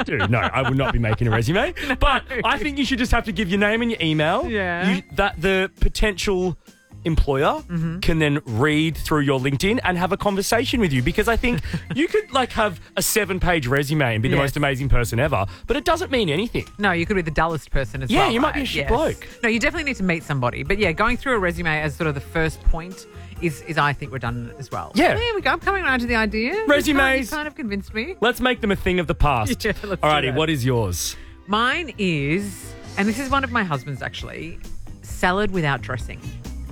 Dude, no, I would not be making a resume. But I think you should just have to give your name and your email. Yeah. That the potential employer can then read through your LinkedIn and have a conversation with you, because I think you could have a 7-page resume and be the most amazing person ever, but it doesn't mean anything. No, you could be the dullest person as well. Yeah, you might be a right? shit bloke. No, you definitely need to meet somebody. But yeah, going through a resume as sort of the first point is I think, redundant as well. Yeah. There we go. I'm coming around to the idea. Resumes. You kind of convinced me. Let's make them a thing of the past. Yeah, let's do Alrighty, that. what is yours? Mine is, and this is one of my husband's actually, salad without dressing.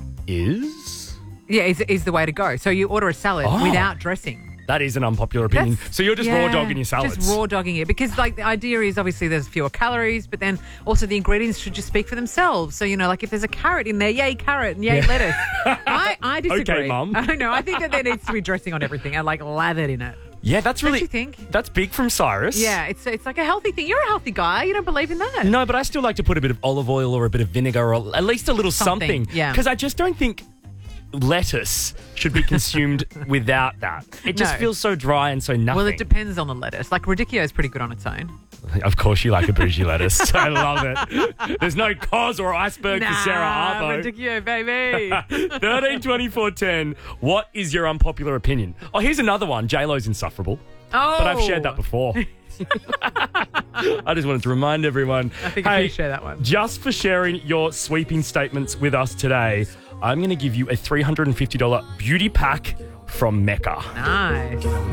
Yeah, is the way to go. So you order a salad without dressing. That is an unpopular opinion. So you're just raw dogging your salads. Just raw dogging it. Because the idea is obviously there's fewer calories, but then also the ingredients should just speak for themselves. So, if there's a carrot in there, yay carrot and yay lettuce. I disagree. Okay, Mum. I know. I think that there needs to be dressing on everything and lathered in it. Yeah, that's really... Don't you think? That's big from Cyrus. Yeah, it's like a healthy thing. You're a healthy guy. You don't believe in that. No, but I still like to put a bit of olive oil or a bit of vinegar or at least a little something. Yeah. Because I just don't think lettuce should be consumed without that. It just feels so dry and so nothing. Well, it depends on the lettuce. Radicchio is pretty good on its own. Of course you like a bougie lettuce. I love it. There's no cause or iceberg for Sarah Arbo. Radicchio, baby. 13 24 10. What is your unpopular opinion? Oh, here's another one. J-Lo's insufferable. Oh. But I've shared that before. I just wanted to remind everyone. I think I share that one. Just for sharing your sweeping statements with us today, I'm going to give you a $350 beauty pack from Mecca. Nice.